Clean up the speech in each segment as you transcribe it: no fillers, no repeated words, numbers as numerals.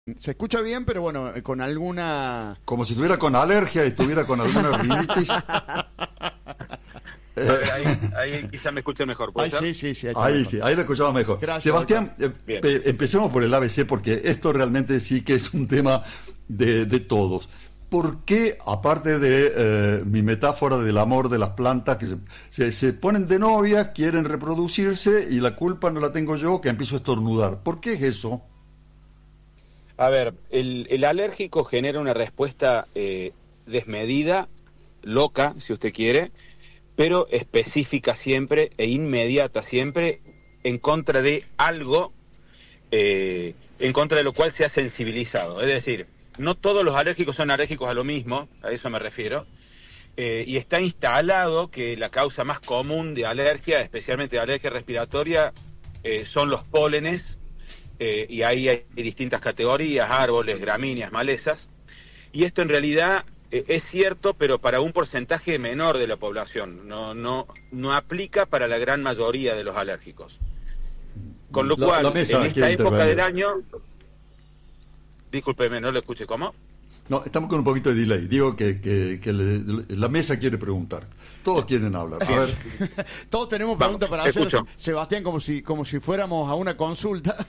Se escucha bien, pero bueno, con alguna... Como si estuviera con alergia y estuviera con alguna rinitis. Ahí quizá me escuche mejor. ¿Puede ser? Sí, Ahí lo escuchaba mejor. Gracias, Sebastián, empecemos por el ABC, porque esto realmente sí que es un tema de todos. ¿Por qué, aparte de mi metáfora del amor de las plantas, que se ponen de novias, quieren reproducirse y la culpa no la tengo yo, que empiezo a estornudar? ¿Por qué es eso? A ver, el alérgico genera una respuesta desmedida, loca, si usted quiere, pero específica siempre e inmediata siempre, en contra de algo, en contra de lo cual se ha sensibilizado. Es decir, no todos los alérgicos son alérgicos a lo mismo, a eso me refiero, y está instalado que la causa más común de alergia, especialmente de alergia respiratoria, son los pólenes, y ahí hay distintas categorías, árboles, gramíneas, malezas, y esto en realidad es cierto, pero para un porcentaje menor de la población, no aplica para la gran mayoría de los alérgicos. Con lo cual, en esta época del año... Discúlpeme, no lo escuché, ¿cómo? No, estamos con un poquito de delay. Digo que la mesa quiere preguntar. Todos quieren hablar. A ver. Todos tenemos preguntas para hacer, escucho. Sebastián, como si fuéramos a una consulta.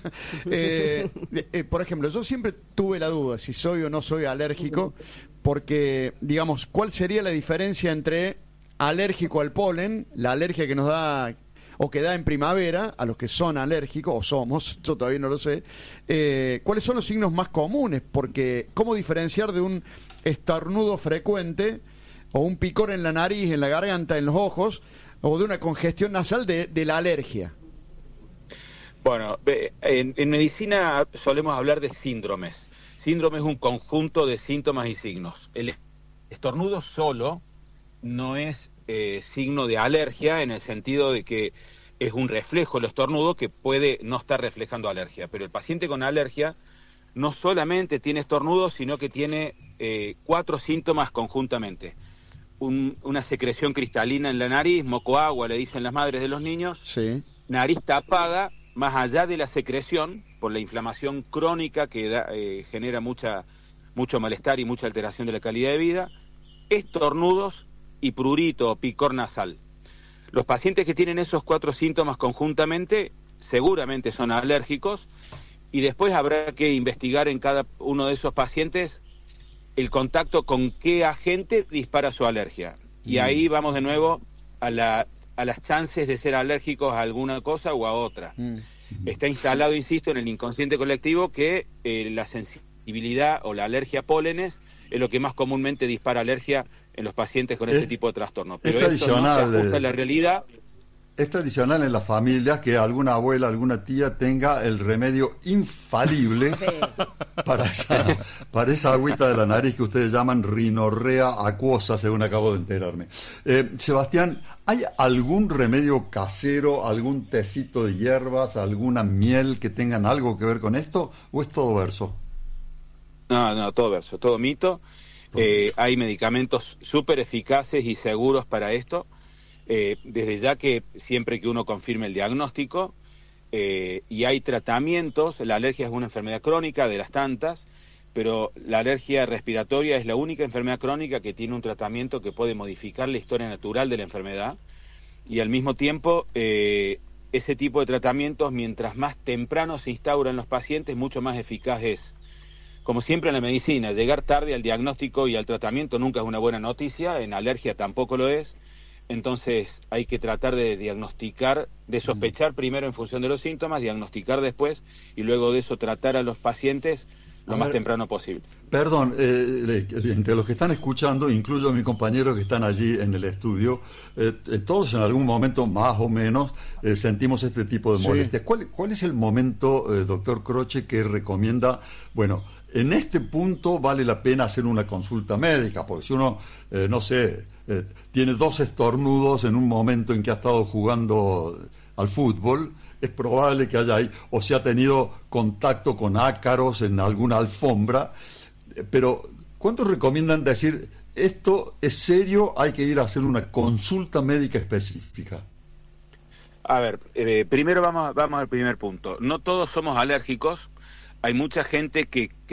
Por ejemplo, yo siempre tuve la duda si soy o no soy alérgico, porque, digamos, ¿cuál sería la diferencia entre alérgico al polen, la alergia que nos da o que da en primavera, a los que son alérgicos, o somos, yo todavía no lo sé, ¿cuáles son los signos más comunes? Porque, ¿cómo diferenciar de un estornudo frecuente, o un picor en la nariz, en la garganta, en los ojos, o de una congestión nasal de la alergia? Bueno, en medicina solemos hablar de síndromes. Síndrome es un conjunto de síntomas y signos. El estornudo solo no es signo de alergia, en el sentido de que es un reflejo el estornudo que puede no estar reflejando alergia, pero el paciente con alergia no solamente tiene estornudo, sino que tiene 4 síntomas conjuntamente. Una secreción cristalina en la nariz, mocoagua le dicen las madres de los niños, Sí. Nariz tapada, más allá de la secreción, por la inflamación crónica que genera mucho malestar y mucha alteración de la calidad de vida, estornudos y prurito o picor nasal. Los pacientes que tienen esos 4 síntomas conjuntamente seguramente son alérgicos, y después habrá que investigar en cada uno de esos pacientes el contacto con qué agente dispara su alergia. Y ahí vamos de nuevo a las chances de ser alérgicos a alguna cosa o a otra. Está instalado, insisto, en el inconsciente colectivo que la sensibilidad o la alergia a pólenes es lo que más comúnmente dispara alergia en los pacientes con este tipo de trastornos. Pero eso no se ajusta a la realidad. Es tradicional en las familias que alguna abuela, alguna tía tenga el remedio infalible para esa agüita de la nariz que ustedes llaman rinorrea acuosa, según acabo de enterarme. Sebastián, ¿hay algún remedio casero, algún tecito de hierbas, alguna miel que tengan algo que ver con esto, o es todo verso? No, todo verso, todo mito. Hay medicamentos súper eficaces y seguros para esto, desde ya que siempre que uno confirme el diagnóstico, y hay tratamientos. La alergia es una enfermedad crónica de las tantas, pero la alergia respiratoria es la única enfermedad crónica que tiene un tratamiento que puede modificar la historia natural de la enfermedad, y al mismo tiempo ese tipo de tratamientos, mientras más temprano se instaura en los pacientes, mucho más eficaz es. Como siempre en la medicina, llegar tarde al diagnóstico y al tratamiento nunca es una buena noticia, en alergia tampoco lo es. Entonces hay que tratar de diagnosticar, de sospechar primero en función de los síntomas, diagnosticar después, y luego de eso tratar a los pacientes lo más temprano posible. Perdón, entre los que están escuchando, incluyo a mis compañeros que están allí en el estudio, todos en algún momento más o menos sentimos este tipo de molestias. ¿Cuál es el momento, doctor Croce, que recomienda, bueno, en este punto vale la pena hacer una consulta médica? Porque si uno, tiene 2 estornudos en un momento en que ha estado jugando al fútbol, es probable que haya ahí, o se ha tenido contacto con ácaros en alguna alfombra, pero ¿cuántos recomiendan decir, esto es serio, hay que ir a hacer una consulta médica específica? A ver, primero vamos al primer punto. No todos somos alérgicos. hay mucha gente que